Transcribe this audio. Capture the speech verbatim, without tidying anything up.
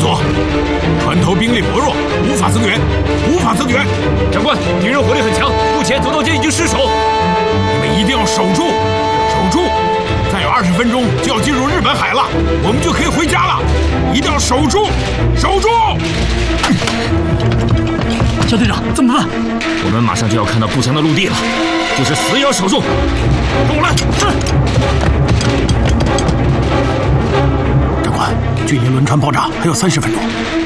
所，船头兵力薄弱，无法增援，无法增援。 长官，敌人火力很强，目前走道间已经失守。 你们一定要守住，守住！再有二十分钟就要进入日本海了，我们就可以回家了。一定要守住，守住！ 小队长，怎么办？ 我们马上就要看到步枪的陆地了，就是死也要守住。跟我来。是。 长官，距离轮船爆炸还有三十分钟。